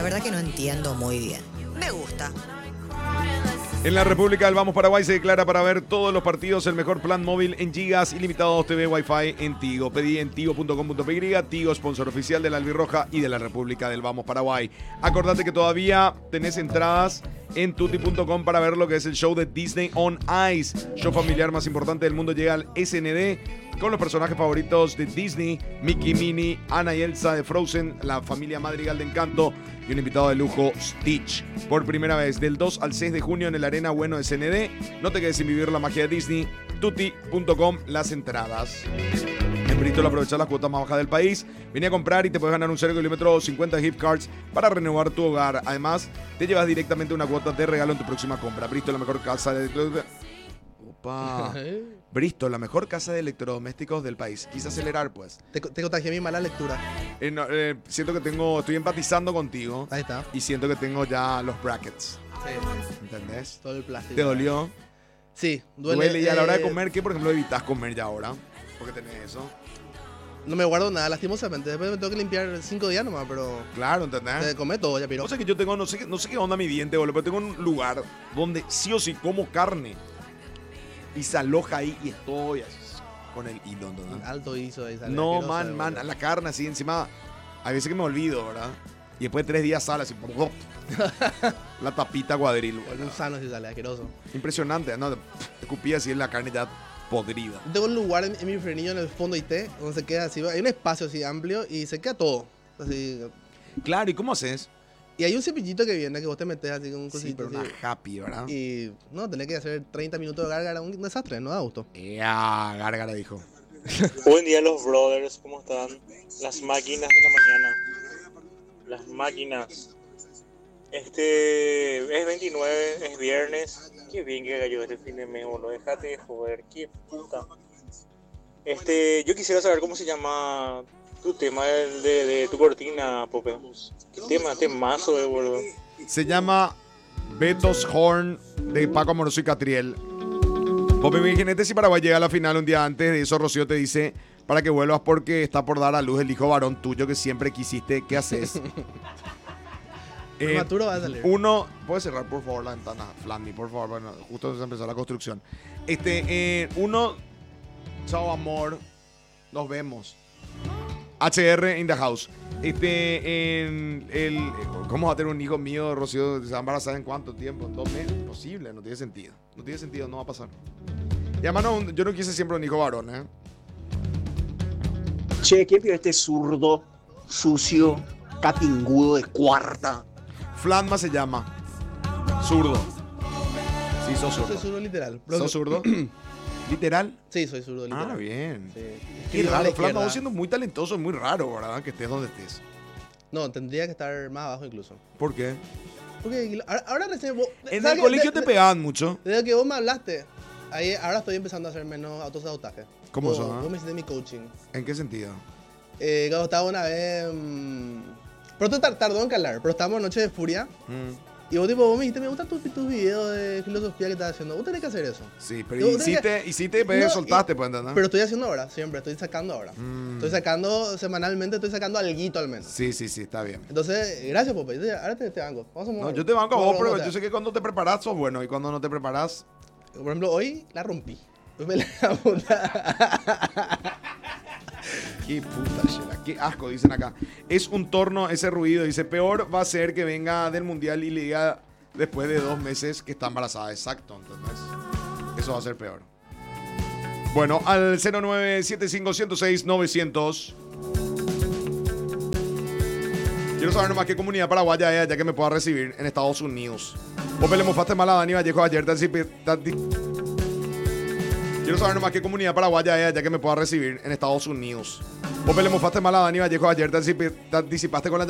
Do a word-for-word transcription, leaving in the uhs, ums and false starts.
la verdad que no entiendo muy bien. Me gusta. En la República del Vamos Paraguay se declara para ver todos los partidos el mejor plan móvil en gigas ilimitados T V Wi-Fi en Tigo. Pedí en tigo punto com punto p y. Tigo, sponsor oficial de la Albirroja y de la República del Vamos Paraguay. Acordate que todavía tenés entradas en tutti punto com para ver lo que es el show de Disney on Ice. Show familiar más importante del mundo llega al S N D con los personajes favoritos de Disney, Mickey, Minnie, Anna y Elsa de Frozen, la familia Madrigal de Encanto y un invitado de lujo, Stitch. Por primera vez, del dos al seis de junio en el Arena Bueno S N D. No te quedes sin vivir la magia de Disney. tutti punto com, las entradas. En Bristol aprovechar las cuotas más bajas del país. Vení a comprar y te puedes ganar un cero kilómetro o cincuenta gift cards para renovar tu hogar. Además, te llevas directamente una cuota de regalo en tu próxima compra. Bristol, la mejor casa de... Opa. Bristol, la mejor casa de electrodomésticos del país. Quise acelerar, pues. Te, te contagié mi mala lectura. Eh, no, eh, siento que tengo... Estoy empatizando contigo. Ahí está. Y siento que tengo ya los brackets. Sí. ¿Entendés? Todo el plástico. ¿Te dolió? Sí, duele. Duele. Y a la hora de eh, comer, ¿qué, por ejemplo, evitas comer ya ahora? Porque tenés eso. No me guardo nada, lastimosamente. Después me tengo que limpiar cinco días nomás, pero... Claro, ¿entendés? Se come todo ya, pero... O sea que yo tengo, no sé, qué- no sé qué onda mi diente, boludo, pero tengo un lugar donde sí o sí como carne. Y se aloja ahí y estoy así, con el hilo, ¿entendés? Alto hizo ahí, sale No, asqueroso, man, boludo. man, la carne así encima. Hay veces que me olvido, ¿verdad? Y después de tres días sale así. La tapita cuadril, Un boludo. sano si sale, asqueroso. Impresionante, ¿no? Te escupí así en la carne ya podrida. Tengo un lugar en, en mi frenillo en el fondo I T, donde se queda así, hay un espacio así amplio y se queda todo. Así, Claro, ¿y cómo haces? y hay un cepillito que viene que vos te metes así con un Sí, cosito. pero una así, happy, ¿verdad? y no, tenés que hacer treinta minutos de gárgara, un desastre, no da gusto. Ya, gárgara dijo. Buen día los brothers, ¿cómo están? Las máquinas de la mañana. Las máquinas. Este es veintinueve, es viernes. Qué bien que cayó este fin de mes, boludo. Déjate de joder, qué puta. Este, yo quisiera saber cómo se llama tu tema de, de, de tu cortina, Pope. ¿Qué tema? Temazo, eh, boludo. Se llama Betos Horn de Paco Amoroso y Catriel. Pope, imagínate si Paraguay llega a la final un día antes de eso. Rocío te dice para que vuelvas porque está por dar a luz el hijo varón tuyo que siempre quisiste. ¿Qué haces? Eh, Prematuro va a salir. Uno, ¿puedes cerrar por favor la ventana, Flammy, por favor? Bueno, justo se empezó la construcción. Este, eh, uno, chao amor, nos vemos. H R in the house. Este, en el, ¿cómo va a tener un hijo mío, Rocío? ¿Se va a embarazar en cuánto tiempo? ¿En dos meses? Imposible, no tiene sentido. No tiene sentido, no va a pasar. Y además, no, yo no quise siempre un hijo varón, ¿eh? Che, ¿quién vio este zurdo, sucio, catingudo de cuarta? Flanma se llama. Zurdo. Sí, sos Soy zurdo. zurdo literal. ¿Sos zurdo? ¿Literal? Sí, soy zurdo literal. Ah, bien. Sí. Qué Tiro a la raro, izquierda. Flanma, vos siendo muy talentoso, es muy raro, ¿verdad? Que estés donde estés. No, tendría que estar más abajo incluso. ¿Por qué? Porque ahora, ahora recién vos... En ¿sabes el qué? colegio De- te pegaban mucho. Desde que vos me hablaste, ahí, ahora estoy empezando a hacer menos autosabotaje. ¿Cómo vos, eso, ah? Vos me hiciste mi coaching. ¿En qué sentido? Eh, cuando estaba una vez... mm, pero esto tar- tardó en calar, pero estábamos en Noche de Furia. Mm, Y vos tipo, vos me dijiste, me gustan tus, tus videos de filosofía que estás haciendo. Vos tenés que hacer eso. sí, pero Yo hiciste, hiciste, pero No, soltaste, y- pues, ¿entendés? Pero estoy haciendo ahora, siempre, estoy sacando ahora. Mm. Estoy sacando semanalmente, estoy sacando alguito al menos. Sí, sí, sí, está bien. Entonces, gracias, Pope. Yo te- Ahora te, te banco. Vamos a No, mover. yo te banco a Vamos vos, pero vamos a- yo sé que cuando te preparas sos bueno y cuando no te preparas... Por ejemplo, hoy la rompí. Hoy me la puta. Qué puta, Shela, qué asco, dicen acá. Es un torno ese ruido, dice, peor va a ser que venga del mundial y le diga después de dos meses que está embarazada. Exacto, ¿entendés? Eso va a ser peor. Bueno, al cero nueve siete cinco uno cero seis nueve cero cero. Quiero saber nomás qué comunidad paraguaya es ya que me pueda recibir en Estados Unidos. Vos le mofaste mal a Dani Vallejo ayer. te anticipi- te anti- Quiero saber nomás qué comunidad paraguaya es ya que me pueda recibir en Estados Unidos. Vos le mofaste mal a Dani Vallejo ayer. te anticipi- te anticipaste con la